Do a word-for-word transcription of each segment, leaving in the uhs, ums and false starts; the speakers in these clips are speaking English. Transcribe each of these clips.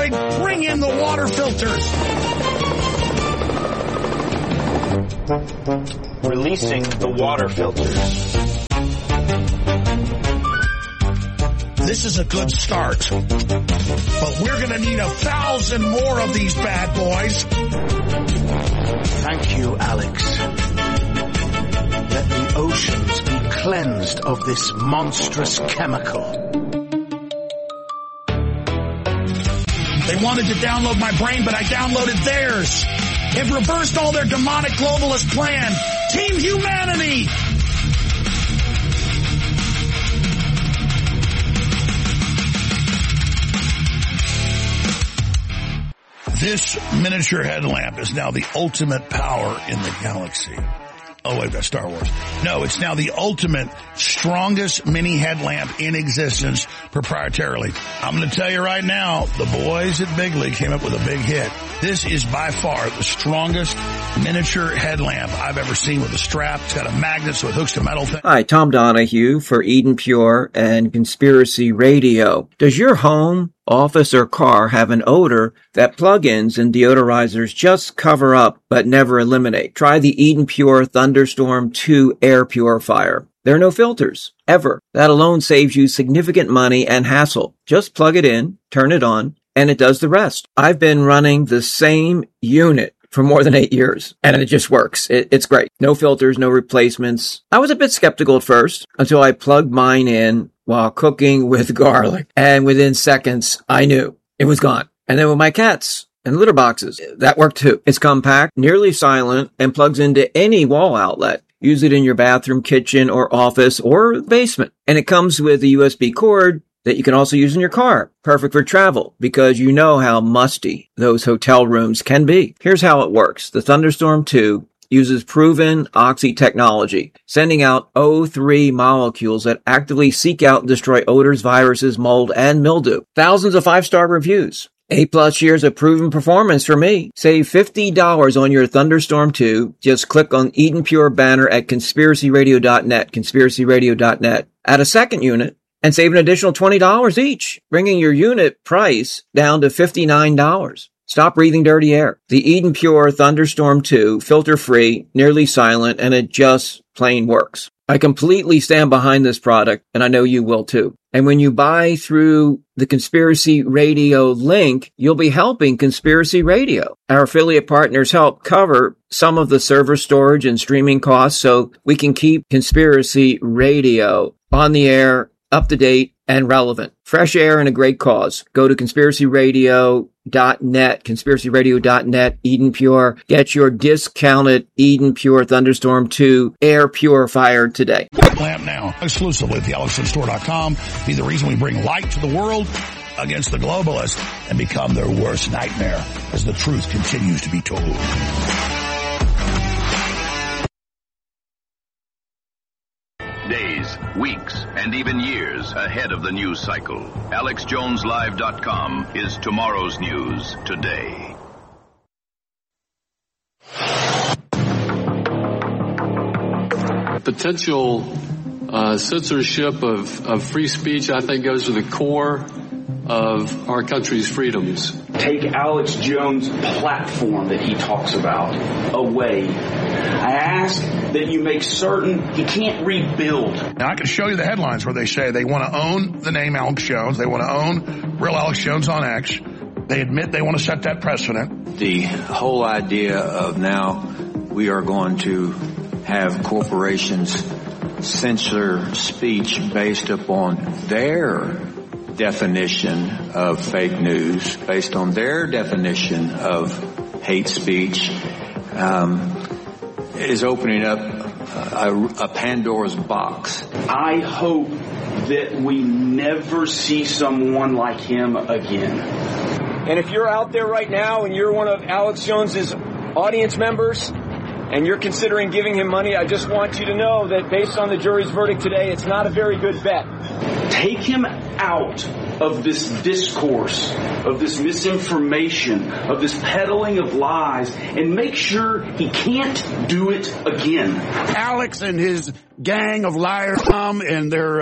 Boyd, bring in the water filters. Releasing the water filters. This is a good start, but we're going to need a thousand more of these bad boys. Thank you, Alex. Let the oceans be cleansed of this monstrous chemical. They wanted to download my brain, but I downloaded theirs. It reversed all their demonic globalist plan. Team Humanity! This miniature headlamp is now the ultimate power in the galaxy. Oh, wait, that's Star Wars. No, it's now the ultimate, strongest mini headlamp in existence proprietarily. I'm going to tell you right now, the boys at Big League came up with a big hit. This is by far the strongest miniature headlamp I've ever seen with a strap. It's got a magnet so it hooks to metal. Thing. Hi, Tom Donahue for Eden Pure and Conspiracy Radio. Does your home, office, or car have an odor that plug-ins and deodorizers just cover up but never eliminate? Try the Eden Pure Thunderstorm two air purifier. There are no filters, ever. That alone saves you significant money and hassle. Just plug it in, turn it on, and it does the rest. I've been running the same unit for more than eight years, and it just works. It, it's great. No filters, no replacements. I was a bit skeptical at first until I plugged mine in while cooking with garlic, and within seconds, I knew it was gone. And then with my cats and litter boxes, that worked too. It's compact, nearly silent, and plugs into any wall outlet. Use it in your bathroom, kitchen, or office, or basement. And it comes with a U S B cord that you can also use in your car. Perfect for travel, because you know how musty those hotel rooms can be. Here's how it works. The Thunderstorm two uses proven oxy technology, sending out O three molecules that actively seek out and destroy odors, viruses, mold, and mildew. Thousands of five-star reviews. Eight plus years of proven performance for me. Save fifty dollars on your Thunderstorm two. Just click on Eden Pure banner at conspiracy radio dot net, conspiracy radio dot net. Add a second unit and save an additional twenty dollars each, bringing your unit price down to fifty-nine dollars. Stop breathing dirty air. The Eden Pure Thunderstorm two, filter-free, nearly silent, and it just plain works. I completely stand behind this product, and I know you will too. And when you buy through the Conspiracy Radio link, you'll be helping Conspiracy Radio. Our affiliate partners help cover some of the server storage and streaming costs so we can keep Conspiracy Radio on the air, up to date, and relevant. Fresh air and a great cause. Go to conspiracy radio dot net, conspiracy radio dot net, Eden Pure. Get your discounted Eden Pure Thunderstorm two air purifier today. Lamp now, exclusively at the alex stone store dot com. Be the reason we bring light to the world against the globalists and become their worst nightmare as the truth continues to be told. Days, weeks, and even years ahead of the news cycle. alex jones live dot com is tomorrow's news today. Potential uh, censorship of, of free speech, I think, goes to the core of our country's freedoms. Take Alex Jones' platform that he talks about away. I ask that you make certain he can't rebuild. Now, I can show you the headlines where they say they want to own the name Alex Jones. They want to own real Alex Jones on X. They admit they want to set that precedent. The whole idea of now we are going to have corporations censor speech based upon their definition of fake news, based on their definition of hate speech, um, is opening up a, a Pandora's box. I hope that we never see someone like him again. And if you're out there right now and you're one of Alex Jones's audience members and you're considering giving him money, I just want you to know that based on the jury's verdict today, it's not a very good bet. Take him out of this discourse, of this misinformation, of this peddling of lies, and make sure he can't do it again. Alex and his gang of liars come and their uh,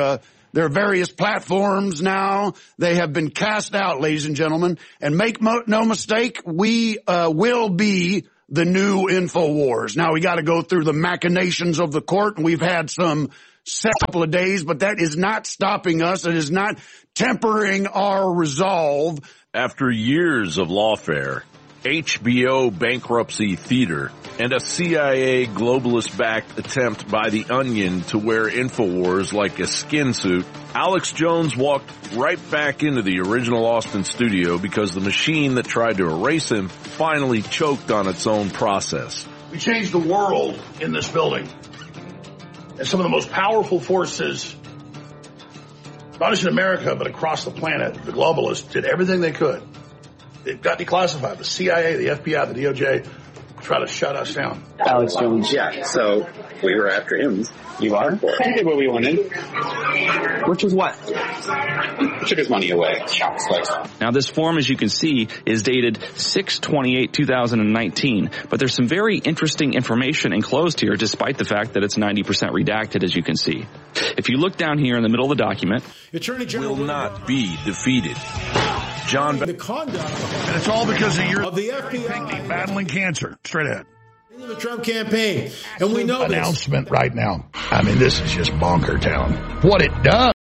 their various platforms now. They have been cast out, ladies and gentlemen. And make mo- no mistake, we uh, will be the new InfoWars. Now we got to go through the machinations of the court, and we've had some set couple of days, but that is not stopping us. It is not tempering our resolve. After years of lawfare, H B O bankruptcy theater, and a C I A globalist-backed attempt by The Onion to wear InfoWars like a skin suit, Alex Jones walked right back into the original Austin studio because the machine that tried to erase him finally choked on its own process. We changed the world in this building. And some of the most powerful forces, not just in America, but across the planet, the globalists, did everything they could. It got declassified. The C I A, the F B I, the D O J try to shut us down. Alex Jones. Yeah, so we were after him. You are? He did what we wanted. Which was what? Took his money away. Now this form, as you can see, is dated six twenty-eight two thousand nineteen, but there's some very interesting information enclosed here despite the fact that it's ninety percent redacted, as you can see. If you look down here in the middle of the document, Attorney General will not be defeated. John, the conduct, and it's all because of your of the F B I battling cancer. Straight ahead. In the Trump campaign, and we know announcement this. Right now. I mean, this is just bonker town. What it does.